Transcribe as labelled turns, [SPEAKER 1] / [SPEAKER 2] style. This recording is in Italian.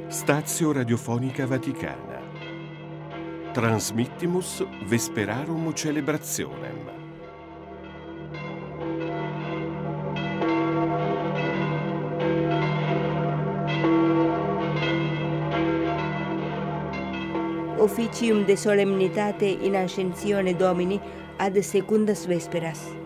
[SPEAKER 1] Stazio Radiofonica Vaticana. Transmittimus Vesperarum Celebrationem.
[SPEAKER 2] Officium de solemnitate in ascensione Domini ad secundas vesperas.